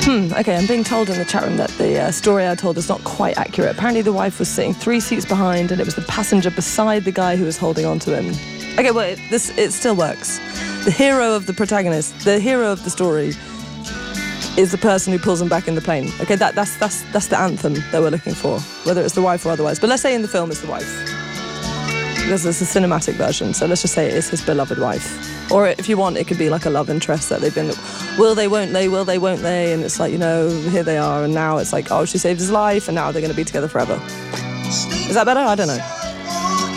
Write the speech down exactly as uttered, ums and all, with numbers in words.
Hmm, okay, I'm being told in the chat room that the uh, story I told is not quite accurate. Apparently the wife was sitting three seats behind and it was the passenger beside the guy who was holding on to him. Okay, well, it, this it still works. The hero of the protagonist, the hero of the story, is the person who pulls him back in the plane. Okay, that, that's, that's, that's the anthem that we're looking for, whether it's the wife or otherwise. But let's say in the film it's the wife. Because it's a cinematic version, so let's just say it is his beloved wife. Or if you want, it could be like a love interest that they've been, will they, won't they, will they, won't they, and it's like, you know, here they are, and now it's like, oh, she saved his life, and now they're going to be together forever. Is that better? I don't know.